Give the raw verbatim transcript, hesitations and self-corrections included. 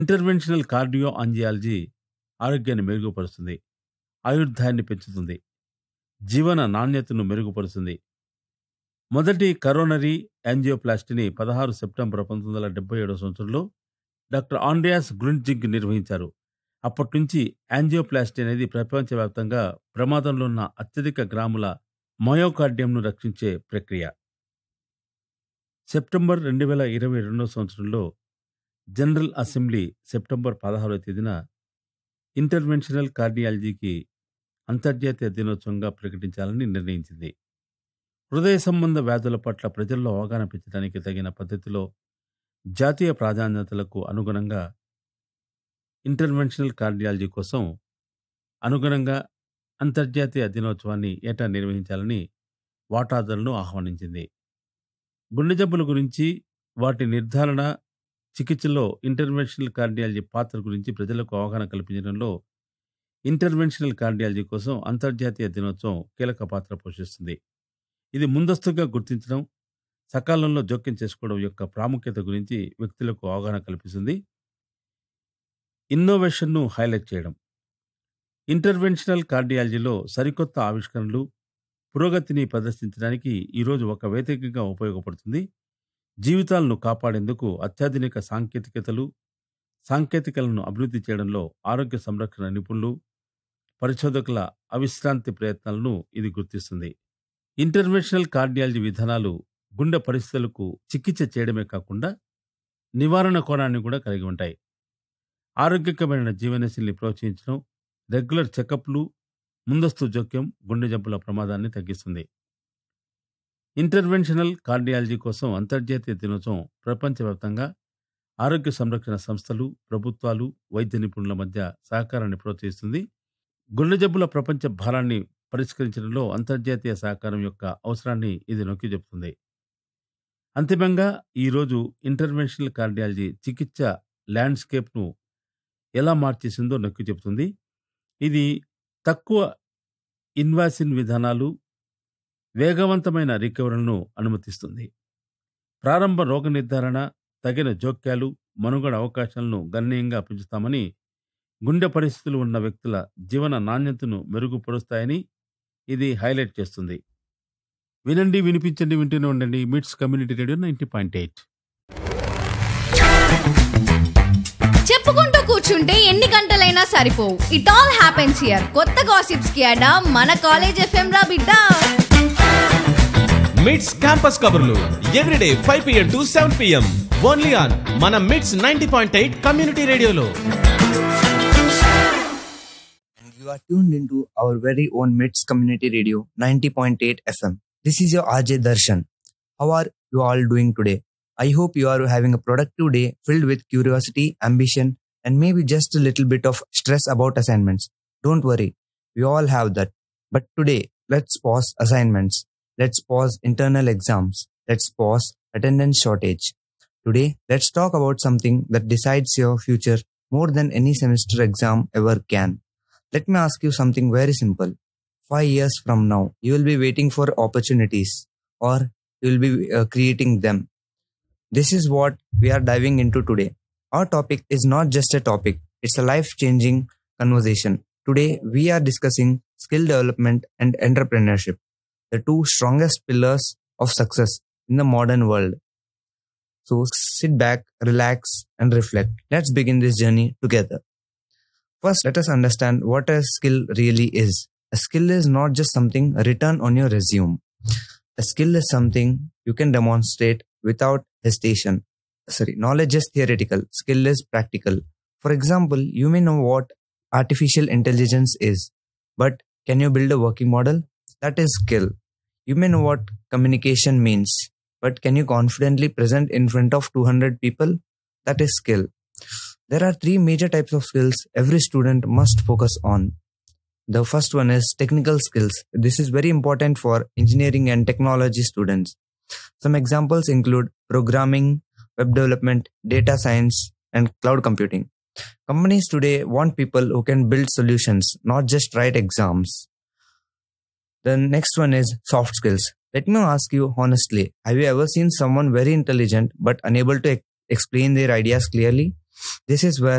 Interventional cardio అంజియాలజీ ఆరోగ్యాన్ని మెరుగుపరుస్తుంది, ఆయుర్దాయాన్ని పెంచుతుంది, జీవన నాణ్యతను మెరుగుపరుస్తుంది. మొదటి కరోనరీ యాంజియోప్లాస్టీని పదహారు సెప్టెంబర్ పంతొమ్మిది వందల డెబ్బై ఏడవ సంవత్సరంలో డాక్టర్ ఆండ్రియాస్ గ్రుంట్జిగ్ నిర్వహించారు. అప్పటి నుంచి యాంజియోప్లాస్టీ అనేది ప్రపంచవ్యాప్తంగా ప్రమాదంలో ఉన్న అత్యధిక గ్రాముల మయోకార్డియంను రక్షించే ప్రక్రియ. సెప్టెంబర్ రెండు వేల ఇరవై రెండవ సంవత్సరంలో జనరల్ అసెంబ్లీ సెప్టెంబర్ పదహారవ తేదీన ఇంటర్వెన్షనల్ కార్డియాలజీకి అంతర్జాతీయ దినోత్సవంగా ప్రకటించాలని నిర్ణయించింది. హృదయ సంబంధ వ్యాధుల పట్ల ప్రజల్లో అవగాహన పెంచడానికి తగిన పద్ధతిలో జాతీయ ప్రాధాన్యతలకు అనుగుణంగా ఇంటర్వెన్షనల్ కార్డియాలజీ కోసం అనుగుణంగా అంతర్జాతీయ దినోత్సవాన్ని ఏటా నిర్వహించాలని వాటాదారులను ఆహ్వానించింది. గుండె జబ్బుల గురించి, వాటి నిర్ధారణ, చికిత్సలో ఇంటర్వెన్షనల్ కార్డియాలజీ పాత్ర గురించి ప్రజలకు అవగాహన కల్పించడంలో ఇంటర్వెన్షనల్ కార్డియాలజీ కోసం అంతర్జాతీయ దినోత్సవం కీలక పాత్ర పోషిస్తుంది. ఇది ముందస్తుగా గుర్తించడం, సకాలంలో జోక్యం చేసుకోవడం యొక్క ప్రాముఖ్యత గురించి వ్యక్తులకు అవగాహన కల్పిస్తుంది. ఇన్నోవేషన్ను హైలైట్ చేయడం. ఇంటర్వెన్షనల్ కార్డియాలజీలో సరికొత్త ఆవిష్కరణలు, పురోగతిని ప్రదర్శించడానికి ఈరోజు ఒక వేదికగా ఉపయోగపడుతుంది. జీవితాలను కాపాడేందుకు అత్యాధునిక సాంకేతికతలు, సాంకేతికలను అభివృద్ధి చేయడంలో ఆరోగ్య సంరక్షణ నిపుణులు, పరిశోధకుల అవిశ్రాంతి ప్రయత్నాలను ఇది గుర్తిస్తుంది. ఇంటర్వెన్షనల్ కార్డియాలజీ విధానాలు గుండె పరిస్థితులకు చికిత్స చేయడమే కాకుండా నివారణ కోణాన్ని కూడా కలిగి ఉంటాయి. ఆరోగ్యకరమైన జీవనశైలిని ప్రోత్సహించడం, రెగ్యులర్ చెకప్లు, ముందస్తు జోక్యం గుండె జబ్బుల ప్రమాదాన్ని తగ్గిస్తుంది. ఇంటర్వెన్షనల్ కార్డియాలజీ కోసం అంతర్జాతీయ దినోత్సవం ప్రపంచవ్యాప్తంగా ఆరోగ్య సంరక్షణ సంస్థలు, ప్రభుత్వాలు, వైద్య నిపుణుల మధ్య సహకారాన్ని ప్రోత్సహిస్తుంది. గుండె జబ్బుల ప్రపంచ భారాన్ని పరిష్కరించడంలో అంతర్జాతీయ సహకారం యొక్క అవసరాన్ని ఇది నొక్కి చెబుతుంది. అంతిమంగా ఈరోజు ఇంటర్వెన్షనల్ కార్డియాలజీ చికిత్స ల్యాండ్స్కేప్ను ఎలా మార్చేసిందో నొక్కి చెబుతుంది. ఇది తక్కువ ఇన్వాసివ్ విధానాలు, వేగవంతమైన రికవరీలను అనుమతిస్తుంది. ప్రారంభ రోగ నిర్ధారణ, తగిన జోక్యాలు మనుగడ అవకాశాలను గణనీయంగా పెంచుతామని, గుండె పరిస్థితులు ఉన్న వ్యక్తుల జీవన నాణ్యతను మెరుగుపరుస్తాయని ఇది హైలైట్ చేస్తుంది. వినండి, వినిపించండి, వింటూనే ఉండండి. మిట్స్ community radio ninety point eight. చెప్పుకుంటూ కూర్చుంటే ఎన్ని గంటలైనా సరిపోవు. It all happens here. కొత్త గాసిప్స్ కి అడా మన కాలేజ్ ఎఫ్ఎం రా బిడ్డ. మిట్స్ క్యాంపస్ కబుర్లు everyday five PM to seven PM only on మన మిట్స్ నైంటీ పాయింట్ ఎయిట్ కమ్యూనిటీ రేడియోలో. You are tuned into our very own MITS Community Radio ninety point eight F M. This is your R J Darshan. How are you all doing today? I hope you are having a productive day filled with curiosity, ambition, and maybe just a little bit of stress about assignments. Don't worry, we all have that. But today, let's pause assignments. Let's pause internal exams. Let's pause attendance shortage. Today, let's talk about something that decides your future more than any semester exam ever can. Let me ask you something very simple. Five years from now, you will be waiting for opportunities, or you will be uh, creating them. This is what we are diving into today. Our topic is not just a topic, it's a life-changing conversation. Today, we are discussing skill development and entrepreneurship, the two strongest pillars of success in the modern world. So sit back, relax, and reflect. Let's begin this journey together. First, let us understand what a skill really is. A skill is not just something written on your resume. A skill is something you can demonstrate without hesitation. Sorry, knowledge is theoretical, skill is practical. For example, you may know what artificial intelligence is, but can you build a working model? That is skill. You may know what communication means, but can you confidently present in front of two hundred people? That is skill. There are three major types of skills every student must focus on. The first one is technical skills. This is very important for engineering and technology students. Some examples include programming, web development, data science, and cloud computing. Companies today want people who can build solutions, not just write exams. The next one is soft skills. Let me ask you honestly, have you ever seen someone very intelligent but unable to ex- explain their ideas clearly? This is where